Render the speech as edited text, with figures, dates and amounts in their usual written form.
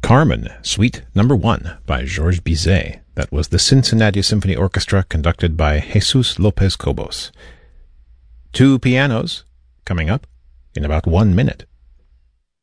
Carmen, Suite Number 1 by Georges Bizet. That was the Cincinnati Symphony Orchestra conducted by Jesus Lopez Cobos. Two pianos coming up in about 1 minute.